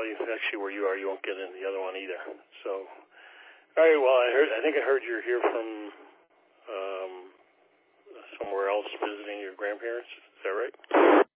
well, actually, where you are, you won't get in the other one either. So, all right. Well, I think I heard you're here from somewhere else visiting your grandparents. Is that right?